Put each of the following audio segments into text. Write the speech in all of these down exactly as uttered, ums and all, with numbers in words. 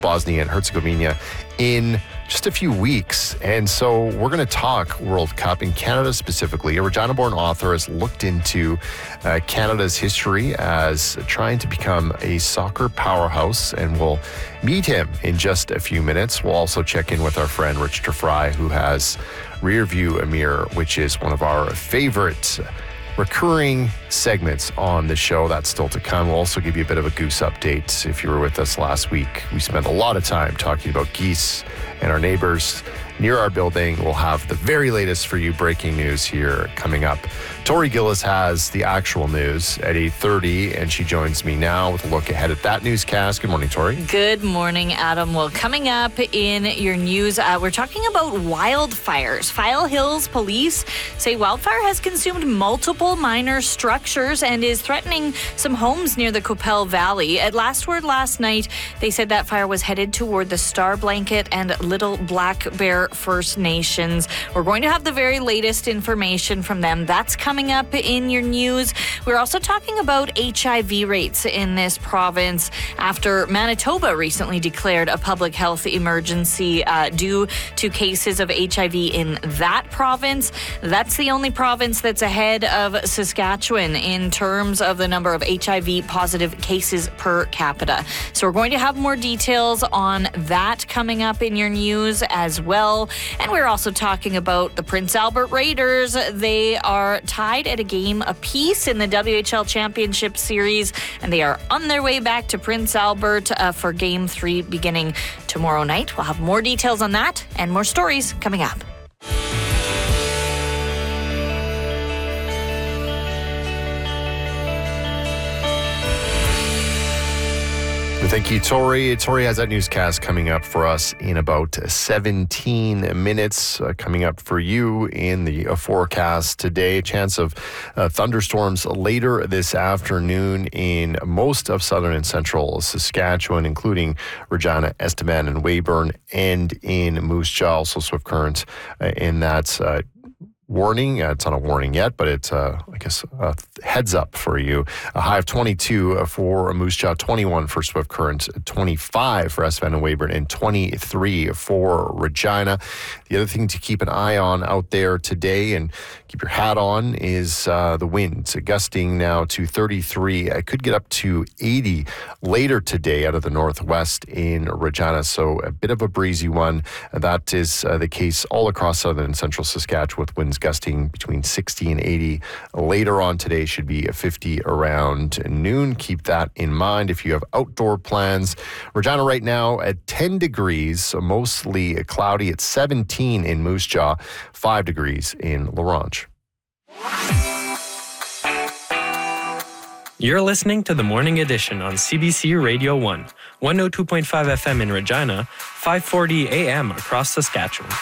Bosnia and Herzegovina in just a few weeks. And so we're going to talk World Cup in Canada specifically. A Regina-born author has looked into uh, Canada's history as trying to become a soccer powerhouse, and we'll meet him in just a few minutes. We'll also check in with our friend Rich Fry, who has Rear View Amir, which is one of our favorite recurring segments on the show. That's still to come. We'll also give you a bit of a Goose update. If you were with us last week, we spent a lot of time talking about geese and our neighbors near our building. We'll have the very latest for you breaking news here coming up. Tori Gillis has the actual news at eight thirty, and she joins me now with a look ahead at that newscast. Good morning, Tori. Good morning, Adam. Well, coming up in your news, uh, we're talking about wildfires. File Hills police say wildfire has consumed multiple minor structures and is threatening some homes near the Coppell Valley. At Last Word last night, they said that fire was headed toward the Star Blanket and Little Black Bear First Nations. We're going to have the very latest information from them. That's coming up in your news. We're also talking about H I V rates in this province after Manitoba recently declared a public health emergency uh, due to cases of H I V in that province. That's the only province that's ahead of Saskatchewan in terms of the number of H I V positive cases per capita. So we're going to have more details on that coming up in your news as well. And we're also talking about the Prince Albert Raiders. They are tied at a game apiece in the W H L Championship Series, and they are on their way back to Prince Albert uh, for Game three beginning tomorrow night. We'll have more details on that and more stories coming up. Thank you, Tori. Tori has that newscast coming up for us in about seventeen minutes. Uh, coming up for you in the uh, forecast today. Chance of uh, thunderstorms later this afternoon in most of southern and central Saskatchewan, including Regina, Estevan, and Weyburn, and in Moose Jaw. Also swift current uh, in that uh, warning. Uh, it's not a warning yet, but it's, uh, I guess, a heads up for you. A high of twenty-two for Moose Jaw, twenty-one for Swift Current, twenty-five for Estevan and Weyburn, and twenty-three for Regina. The other thing to keep an eye on out there today and keep your hat on is uh, the winds gusting now to thirty-three. It could get up to eighty later today out of the northwest in Regina. So a bit of a breezy one. That is uh, the case all across southern and central Saskatchewan, with winds gusting between sixty and eighty. Later on today should be a fifty around noon. Keep that in mind if you have outdoor plans. Regina right now at ten degrees, mostly cloudy at seventeen in Moose Jaw, five degrees in La Ronge. You're listening to the Morning Edition on C B C Radio one, one oh two point five F M in Regina, five forty A M across Saskatchewan.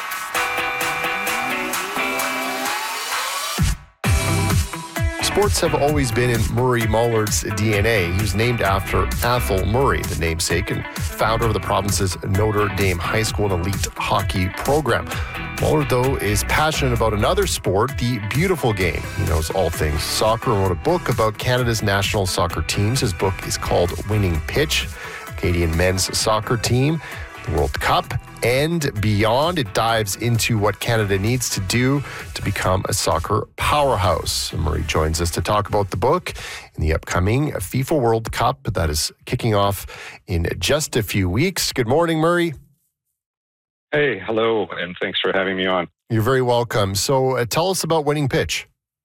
Sports have always been in Murray Mullard's D N A. He was named after Athol Murray, the namesake and founder of the province's Notre Dame High School and elite hockey program. Mullard, though, is passionate about another sport, the beautiful game. He knows all things soccer and wrote a book about Canada's national soccer teams. His book is called Winning Pitch, Canadian men's soccer team, the World Cup, and beyond. It dives into what Canada needs to do to become a soccer powerhouse. Murray joins us to talk about the book in the upcoming FIFA World Cup that is kicking off in just a few weeks. Good morning, Murray. Hey, hello, and thanks for having me on. You're very welcome. So uh, tell us about Winning Pitch.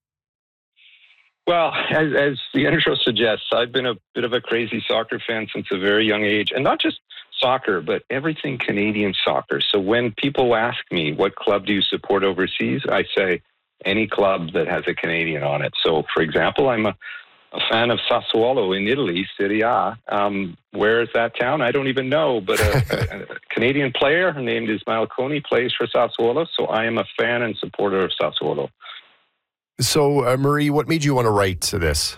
Well, as, as the intro suggests, I've been a bit of a crazy soccer fan since a very young age, and not just soccer, but everything Canadian soccer. So when people ask me, what club do you support overseas? I say, any club that has a Canadian on it. So, for example, I'm a, a fan of Sassuolo in Italy, Serie A. Um, where is that town? I don't even know, but a, a, a Canadian player named Ismail Koni plays for Sassuolo, so I am a fan and supporter of Sassuolo. So, uh, Murray, what made you want to write this?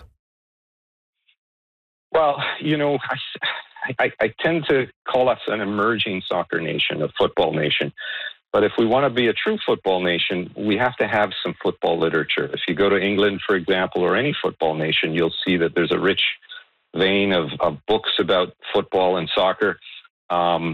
Well, you know, I, I, I tend to call us an emerging soccer nation, a football nation. But if we want to be a true football nation, we have to have some football literature. If you go to England, for example, or any football nation, you'll see that there's a rich vein of, of books about football and soccer. Um,